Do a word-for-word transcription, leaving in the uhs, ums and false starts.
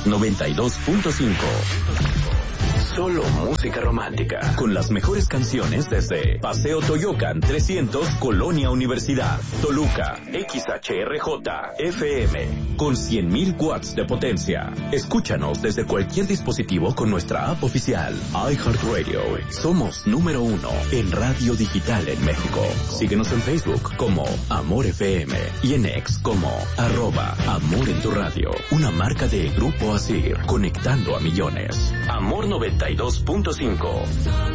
noventa y dos punto cinco. Solo música romántica, con las mejores canciones desde Paseo Toyocan trescientos, Colonia Universidad, Toluca, X H R J, F M, con cien mil watts de potencia. Escúchanos desde cualquier dispositivo con nuestra app oficial, iHeartRadio. Somos número uno en radio digital en México. Síguenos en Facebook como Amor F M y en X como arroba Amor en tu Radio. Una marca de Grupo Asir, conectando a millones. Amor noventa y dos punto cinco.